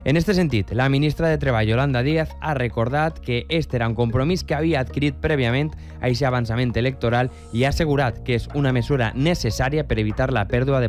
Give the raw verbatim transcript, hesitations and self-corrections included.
En este sentit, la ministra de Treball, Yolanda Díaz, ha recordat que este era un compromís que havia adquirit prèviament a aquest avançament electoral i ha assegurat que és una mesura necessària per evitar la pèrdua de